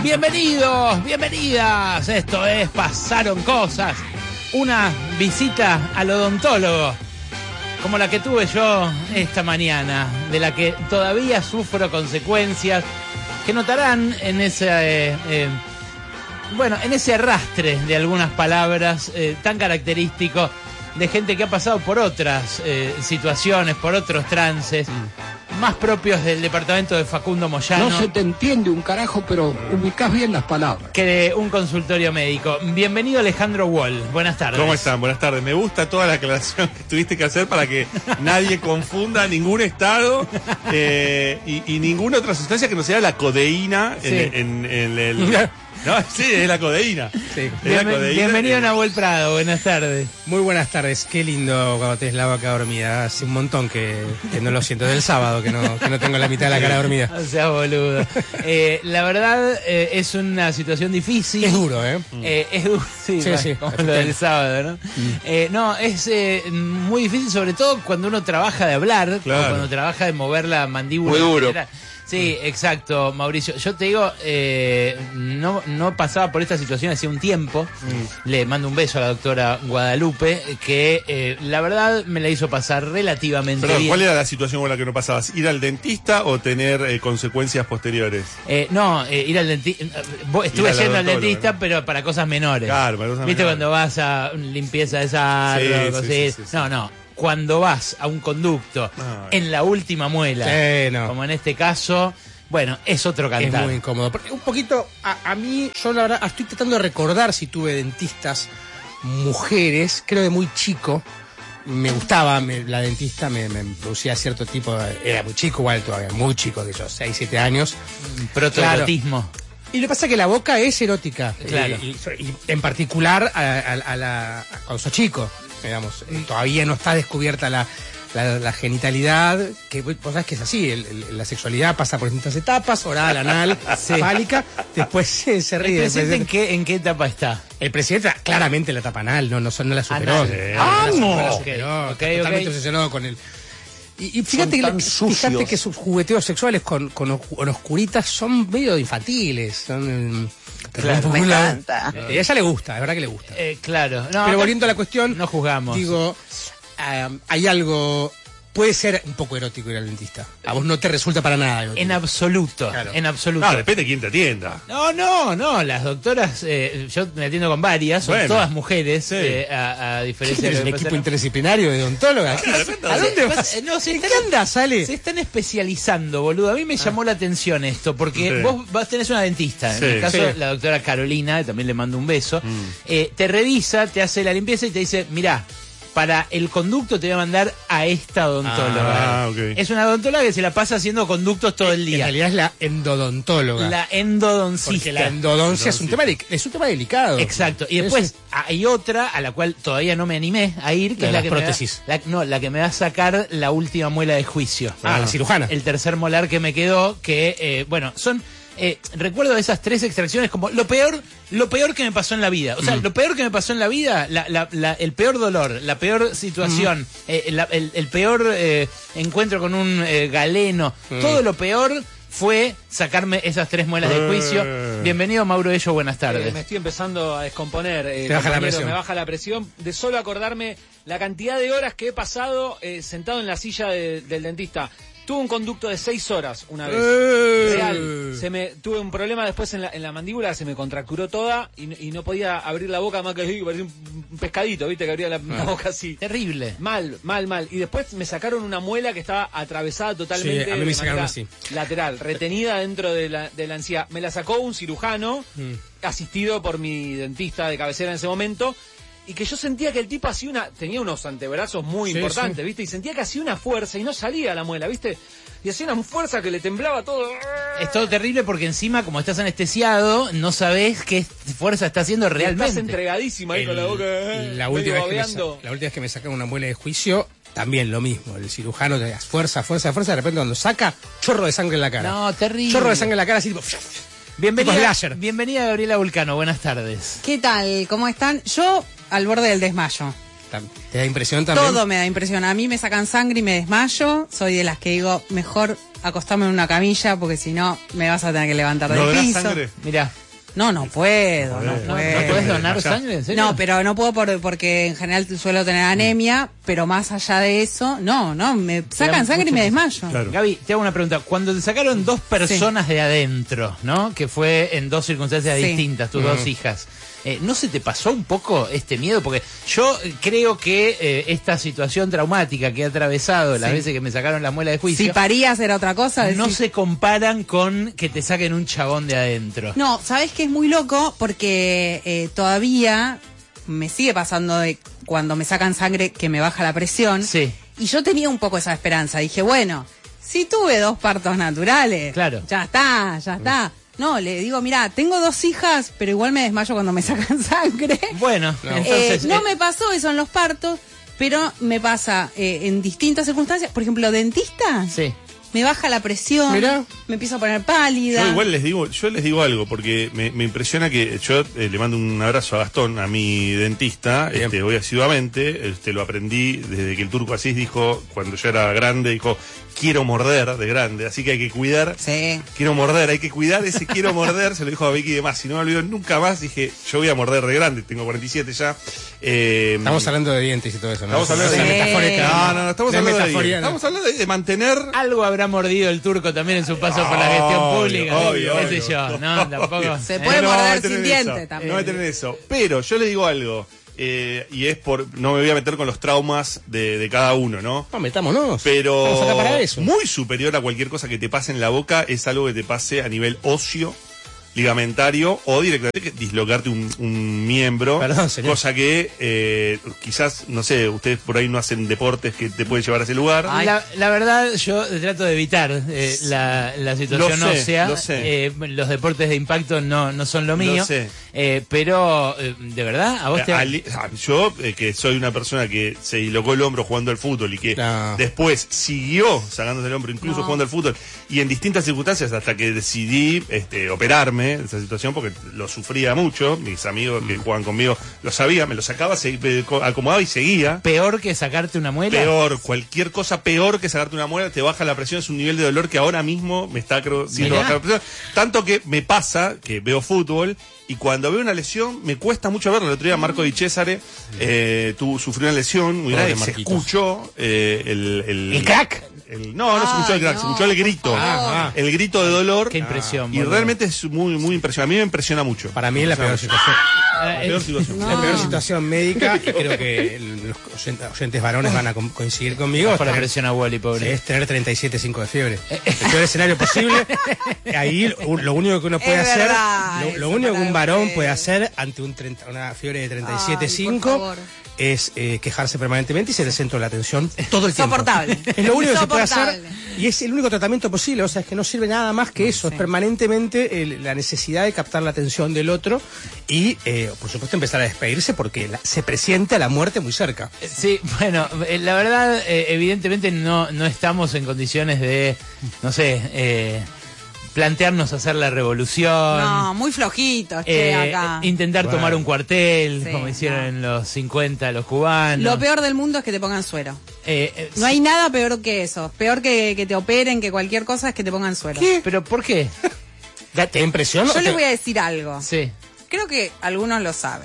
Bienvenidos, bienvenidas. Esto es Pasaron Cosas. Una visita al odontólogo, como la que tuve yo esta mañana, de la que todavía sufro consecuencias que notarán en ese, en ese arrastre de algunas palabras tan característico de gente que ha pasado por otras situaciones, por otros trances, más propios del departamento de Facundo Moyano. No se te entiende un carajo, pero ubicás bien las palabras. Que de un consultorio médico. Bienvenido Alejandro Wall. Buenas tardes. ¿Cómo están? Buenas tardes. Me gusta toda la aclaración que tuviste que hacer para que nadie confunda ningún estado y ninguna otra sustancia que no sea la codeína en el... No, sí, es la codeína. Sí. Bienvenido Nahuel Prado, buenas tardes. Muy buenas tardes, qué lindo cuando tenés la boca dormida. Hace un montón que no lo siento, del sábado que no tengo la mitad de la cara dormida. O sea, boludo. La verdad es una situación difícil. Es duro, es duro, sí, como lo del sábado, ¿no? No, es muy difícil, sobre todo cuando uno trabaja de hablar, claro, o cuando trabaja de mover la mandíbula. Muy duro. Sí, exacto, Mauricio. Yo te digo, no pasaba por esta situación hacía un tiempo. Le mando un beso a la doctora Guadalupe, que la verdad me la hizo pasar relativamente bien. ¿Cuál era la situación con la que no pasabas? ¿Ir al dentista o tener consecuencias posteriores? Ir al dentista. Estuve yendo al dentista, ¿no? Pero para cosas menores. Claro, para cosas ¿Viste menores. Cuando vas a limpieza de sarro, sí. No. Cuando vas a un conducto en la última muela, como en este caso, bueno, es otro cantar. Es muy incómodo. Porque un poquito, a mí, yo la verdad estoy tratando de recordar si tuve dentistas mujeres, creo de muy chico. Me gustaba, la dentista me producía cierto tipo, era muy chico igual todavía, muy chico, de esos 6, 7 años. Protoerotismo. Claro. Y lo que pasa es que la boca es erótica, claro. Y en particular cuando sos chico, digamos, todavía no está descubierta la genitalidad, que vos sabés que es así, la sexualidad pasa por distintas etapas, oral, anal, fálica, después se ríe. ¿El presidente en qué etapa está? El presidente claramente la etapa anal, no la superó. ¡Vamos! Totalmente obsesionado con él. Y fíjate que sus jugueteos sexuales con oscuritas son medio infantiles. Claro, me encanta. A ella le gusta, es verdad que le gusta. Claro. No, pero volviendo a la cuestión, no juzgamos. Digo, hay algo... Puede ser un poco erótico ir al dentista. A vos no te resulta para nada erótico. En absoluto, claro. En absoluto. No, depende de quién te atienda. No, las doctoras, yo me atiendo con varias, son todas mujeres, a diferencia de... ¿El equipo interdisciplinario de odontólogas? ¿A dónde vas? No, ¿En qué andas, Ale? Se están especializando, boludo. A mí me llamó la atención esto, porque vos tenés una dentista, en mi caso la doctora Carolina, que también le mando un beso, te revisa, te hace la limpieza y te dice, mirá, para el conducto te voy a mandar a esta odontóloga. Okay. Es una odontóloga que se la pasa haciendo conductos todo el día. En realidad es la endodontóloga. La endodoncista. Porque la endodoncia es un tema delicado. Exacto. Y después hay otra a la cual todavía no me animé a ir, que es la que prótesis. la que me va a sacar la última muela de juicio. La cirujana. El tercer molar que me quedó, que son... recuerdo esas 3 extracciones como lo peor que me pasó en la vida. O sea, lo peor que me pasó en la vida, el peor dolor, la peor situación, el peor encuentro con un galeno, todo lo peor fue sacarme esas 3 muelas de juicio. Bienvenido, Mauro Ello, buenas tardes. Me estoy empezando a descomponer. Me baja la presión de solo acordarme la cantidad de horas que he pasado sentado en la silla del dentista. Tuve un conducto de 6 horas una vez. Real. Tuve un problema después en la mandíbula, se me contracturó toda y no podía abrir la boca más que parecía un pescadito, ¿viste? Que abría la boca así. Terrible. Mal. Y después me sacaron una muela que estaba atravesada totalmente. Sí, a mí me sacaron así. Lateral, retenida dentro de la encía. Me la sacó un cirujano, asistido por mi dentista de cabecera en ese momento. Y que yo sentía que el tipo tenía unos antebrazos muy importantes, ¿viste? Y sentía que hacía una fuerza y no salía la muela, ¿viste? Y hacía una fuerza que le temblaba todo. Es todo terrible porque encima, como estás anestesiado, no sabés qué fuerza está haciendo realmente. Estás entregadísima ahí con la boca. La última vez que me sacaron una muela de juicio, también lo mismo. El cirujano te da fuerza. De repente cuando saca, chorro de sangre en la cara. No, terrible. Chorro de sangre en la cara, así tipo... Bienvenida Gabriela Vulcano, buenas tardes. ¿Qué tal? ¿Cómo están? Yo al borde del desmayo. ¿Te da impresión también? Todo me da impresión. A mí me sacan sangre y me desmayo. Soy de las que digo, mejor acostarme en una camilla porque si no me vas a tener que levantar ¿No del das piso. sangre? Mirá. No puedo, no ¿No puedo. podés donar sangre? ¿En serio? No, pero no puedo porque en general suelo tener anemia, pero más allá de eso, no, me sacan sangre y me desmayo. Claro. Gaby, te hago una pregunta. Cuando te sacaron dos personas de adentro, ¿no? Que fue en dos circunstancias Sí. distintas, tus dos hijas. ¿No se te pasó un poco este miedo? Porque yo creo que esta situación traumática que he atravesado las veces que me sacaron la muela de juicio, Si parías era otra cosa. no decís. se comparan con que te saquen un chabón de adentro. No, ¿sabes qué es muy loco? Porque todavía me sigue pasando de cuando me sacan sangre que me baja la presión. Sí. Y yo tenía un poco esa esperanza. Dije, bueno, si tuve 2 partos naturales, Claro. ya está. No, le digo, mira, tengo 2 hijas, pero igual me desmayo cuando me sacan sangre. Bueno, entonces... no me pasó eso en los partos, pero me pasa en distintas circunstancias. Por ejemplo, dentista, Sí. me baja la presión, Mirá. me empiezo a poner pálida. Yo igual les digo algo, porque me impresiona que yo le mando un abrazo a Gastón, a mi dentista, voy asiduamente, lo aprendí desde que el Turco Asís dijo, cuando yo era grande, dijo, quiero morder de grande, así que hay que cuidar, Sí. quiero morder, hay que cuidar ese quiero morder, se lo dijo a Vicky y demás, si no me olvido nunca más, dije, yo voy a morder de grande, tengo 47 ya. Estamos hablando de dientes y todo eso, ¿no? Estamos hablando Esa de- metafórica. No, estamos De hablando metaforía, ¿no? estamos hablando de mantener... Algo habrá mordido el Turco también en su paso por la gestión pública. obvio, qué sé obvio. yo, ¿no? Tampoco. Se puede No, morder va a tener sin eso, diente también. No va a tener eso. Pero yo le digo algo, y es no me voy a meter con los traumas de cada uno, ¿no? No, metámonos. Pero Estamos acá para eso. muy superior a cualquier cosa que te pase en la boca es algo que te pase a nivel óseo, ligamentario o directamente dislocarte un miembro. Perdón, señor. Cosa que quizás, no sé, ustedes por ahí no hacen deportes que te pueden llevar a ese lugar. La verdad, yo trato de evitar la situación Lo sé, ósea. lo sé. Los deportes de impacto no son lo mío. sé. Pero, ¿de verdad? ¿A vos te...? Yo, que soy una persona que se dislocó el hombro jugando al fútbol y que No. después siguió sacándose el hombro, incluso jugando al fútbol, y en distintas circunstancias hasta que decidí operarme de esa situación, porque lo sufría mucho, mis amigos que jugaban conmigo lo sabían, me lo sacaba, me acomodaba y seguía. ¿Peor que sacarte una muela? Peor, cualquier cosa peor que sacarte una muela, te baja la presión, es un nivel de dolor que ahora mismo me está haciendo Mirá. bajar la presión. Tanto que me pasa que veo fútbol y cuando veo una lesión me cuesta mucho verlo. El otro día Marco Di Cesare sufrió una lesión muy grave, Pobre se Marquitos. escuchó ¿El crack? no se escuchó el crack, no. se escuchó el grito. Ah. El grito de dolor. Qué impresión. Y boludo. realmente es muy, muy impresionante. A mí me impresiona mucho. Para mí es la peor situación. La peor situación. La peor situación médica, y creo que los oyentes varones van a coincidir conmigo, Bajo la es presión a Wally, pobre. tener 37.5 de fiebre. El peor escenario posible. Ahí lo único que uno puede Es hacer, verdad, lo eso único que para un varón ustedes. puede hacer ante una fiebre de Ay, por 37.5 favor. es quejarse permanentemente y ser el centro de la atención todo el tiempo. Insoportable. Es lo único que se puede hacer Insoportable. y es el único tratamiento posible. O sea, es que no sirve nada más que eso. Es permanentemente la necesidad de captar la atención del otro y, por supuesto, empezar a despedirse porque se presiente la muerte muy cerca. Sí, bueno, la verdad, evidentemente no estamos en condiciones de, no sé, plantearnos hacer la revolución. No, muy flojitos, che, acá. Intentar Bueno. tomar un cuartel, Sí, como hicieron no. en los 50 los cubanos. Lo peor del mundo es que te pongan suero. No No hay nada peor que eso. Peor que te operen, que cualquier cosa, es que te pongan suero. ¿Pero por qué? ¿Te da impresión? Yo les voy a decir algo. Sí. Creo que algunos lo saben.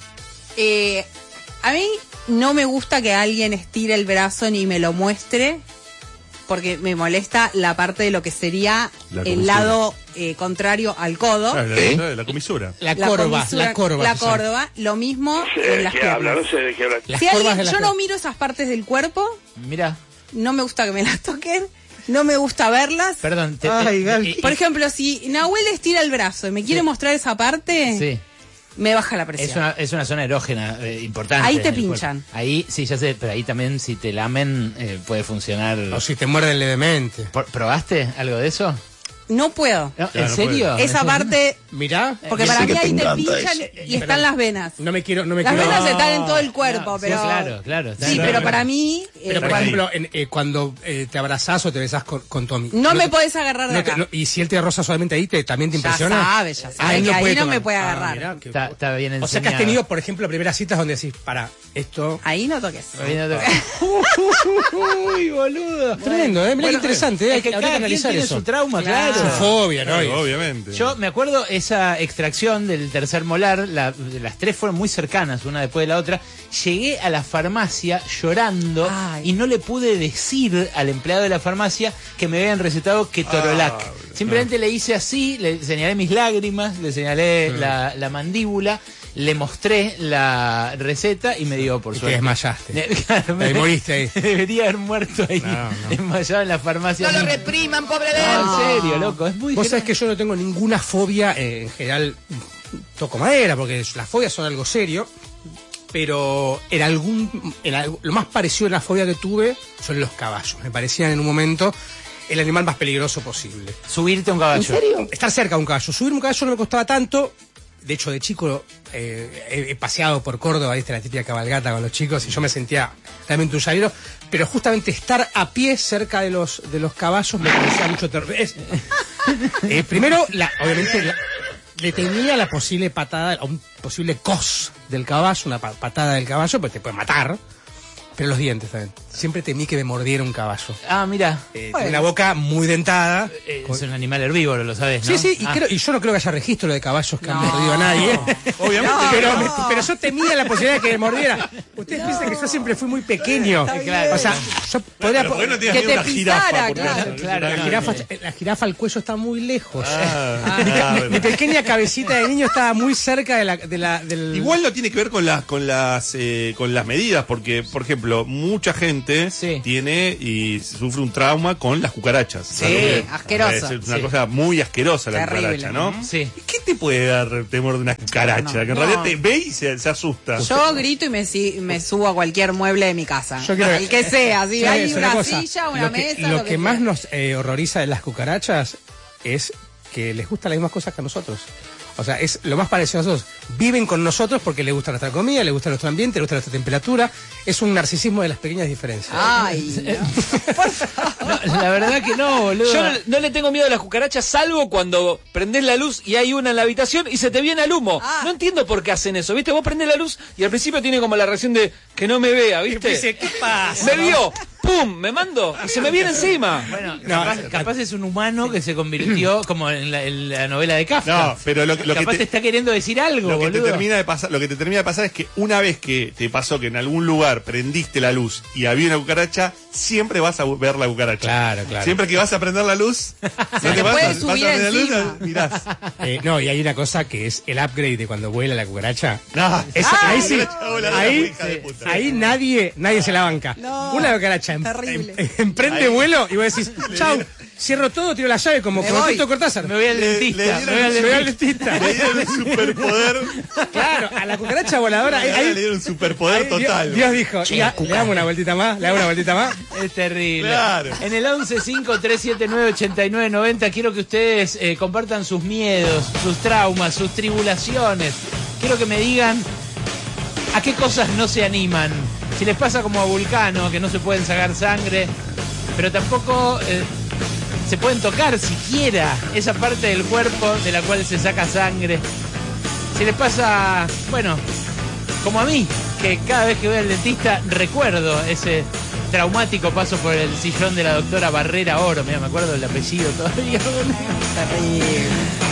A mí no me gusta que alguien estire el brazo ni me lo muestre, porque me molesta la parte de lo que sería La el comisura. lado contrario al codo. Ah, la comisura. La corva, comisura- la corva. La se llama. corva, lo mismo en las ¿Qué habla? piernas. No sé de qué habla. Las Si corvas alguien- de la yo no corva. miro esas partes del cuerpo, Mira, no me gusta que me las toquen, no me gusta verlas. perdón. Ay, Gaby. Por ejemplo, si Nahuel estira el brazo y me quiere mostrar esa parte, Sí. me baja la presión. Es una zona erógena importante. Ahí te en el pinchan. cuerpo. Ahí, sí, ya sé, pero ahí también si te lamen puede funcionar. O si te muerden levemente. ¿Probaste algo de eso? No puedo. ¿En no serio? Esa parte, Mirá, porque para mí ahí te pinchan y están las venas. no me quiero... Las venas están en todo el cuerpo, No, pero... sí, claro. Sí, pero para mí... Pero, por ahí. ejemplo, cuando te abrazás o te besás con tu amigo... no me podés agarrar de acá. y si él te roza suavemente ahí, ¿también te impresiona? Ya sabe él que ahí no tocar. me puede agarrar. Mirá, qué- Está bien enseñado. o sea que has tenido, por ejemplo, primeras citas donde decís, esto... Ahí no toques. Uy, boludo. Tremendo, mirá qué interesante, Es que habría cada que quien analizar tiene eso. su trauma, Claro. claro. Su fobia, ¿no? Claro, obviamente. Yo me acuerdo esa extracción del tercer molar, las tres fueron muy cercanas, una después de la otra. Llegué a la farmacia llorando Ay. y no le pude decir al empleado de la farmacia que me habían recetado ketorolac. Simplemente le hice así, le señalé mis lágrimas, le señalé la mandíbula, le mostré la receta y me dio por Y te suerte. desmayaste. Claro, Ahí moriste ahí. Debería haber muerto ahí, No. desmayado en la farmacia. No lo repriman, pobre de él. No, en serio, loco, es muy Vos sabés grave. que yo no tengo ninguna fobia, en general toco madera, porque las fobias son algo serio, pero lo más parecido a la fobia que tuve son los caballos. Me parecían en un momento el animal más peligroso posible. Subirte a un caballo. Estar cerca de un caballo. Subir un caballo no me costaba tanto. De hecho, de chico he paseado por Córdoba, viste la típica cabalgata con los chicos, y yo me sentía realmente un llanero, pero justamente estar a pie cerca de los caballos me parecía mucho terror. Primero, obviamente, le temía la posible patada, a un posible cos del caballo, una patada del caballo, pues te puede matar. Pero los dientes también. Siempre temí que me mordiera un caballo. Ah, mira. Tiene una boca muy dentada. Es un animal herbívoro, lo sabes, ¿no? Sí, y yo no creo que haya registro de caballos que han mordido a nadie. Obviamente. Pero yo temía la posibilidad de que me mordiera. Ustedes piensan que yo siempre fui muy pequeño. Claro. O sea, yo podría... Pero ¿por qué no tienes que miedo a te una jirafa? pisara, Por claro. ejemplo? Claro, La jirafa al cuello está muy lejos. Bueno. Mi pequeña cabecita de niño estaba muy cerca del... Igual no tiene que ver con las medidas, porque, por ejemplo, mucha gente Sí. tiene y sufre un trauma con las cucarachas. Sí, ¿Sabes? asqueroso. Es una Sí. cosa muy asquerosa la Terrible. cucaracha, ¿no? Sí. ¿Y qué te puede dar temor de una cucaracha? Que en realidad te ve y se asusta. Yo grito y me subo a cualquier mueble de mi casa. Yo quiero- El que sea, si ¿Sabes hay una una cosa? silla, una mesa, Lo que sea. más nos horroriza de las cucarachas es que les gustan las mismas cosas que a nosotros. O sea, es lo más parecido a nosotros. Viven con nosotros porque les gusta nuestra comida, les gusta nuestro ambiente, les gusta nuestra temperatura. Es un narcisismo de las pequeñas diferencias. Ay, no. Por favor. No, la verdad que no, boludo. Yo no le tengo miedo a las cucarachas, salvo cuando prendés la luz y hay una en la habitación y se te viene el humo. Ah. No entiendo por qué hacen eso, ¿viste? Vos prendés la luz y al principio tiene como la reacción de que no me vea, ¿viste? Dice, ¿qué pasa? Me vio, ¡pum! Me mando y se me viene encima. Bueno, No, capaz es un humano que se convirtió como en la novela de Kafka. No, pero lo que Capaz te está queriendo decir algo, Lo que, boludo. te termina de pasar, lo que te termina de pasar es que una vez que te pasó que en algún lugar prendiste la luz y había una cucaracha, siempre vas a ver la cucaracha. Claro, claro. Siempre que vas a prender la luz, no te vas puede a subir prender la luz, encima. mirás. No, y hay una cosa que es el upgrade de cuando vuela la cucaracha. No, Ahí sí, Hola, ahí, hija de puta. ahí nadie se la banca. No, Una cucaracha terrible. emprende vuelo y vos decís, chau, cierro todo, tiro la llave como Me voy. Tito Cortázar. Me voy al Le dentista. dieron- Me voy al Me voy al dentista. dentista. Le dieron un superpoder. Claro, a la cucaracha voladora. Le dieron un superpoder total. Dios dijo, ya, le damos una vueltita más, le damos una vueltita más. Es terrible. Claro. En el 1153798990 quiero que ustedes compartan sus miedos, sus traumas, sus tribulaciones. Quiero que me digan a qué cosas no se animan. Si les pasa como a Vulcano, que no se pueden sacar sangre, pero tampoco se pueden tocar siquiera esa parte del cuerpo de la cual se saca sangre. Si les pasa, bueno, como a mí, que cada vez que voy al dentista recuerdo ese traumático paso por el sillón de la doctora Barrera Oro. Mira, me acuerdo del apellido todavía. Terrible.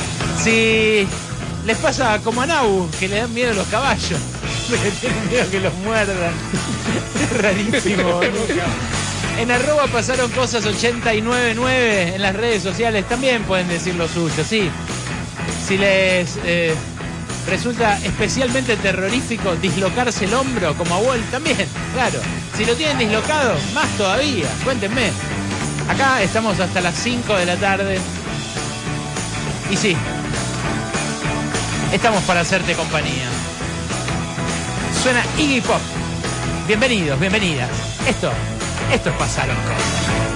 Si les pasa como a Nau, que le dan miedo a los caballos, que tienen miedo que los muerdan. Es rarísimo, boludo. En arroba pasaron cosas 899 en las redes sociales también pueden decir lo suyo, sí. Si les resulta especialmente terrorífico dislocarse el hombro, como a Wall también, claro. Si lo tienen dislocado, más todavía, cuéntenme. Acá estamos hasta las 5 de la tarde. Y sí, estamos para hacerte compañía. Suena Iggy Pop. Bienvenidos, bienvenidas. Esto es Pasaron Cosas.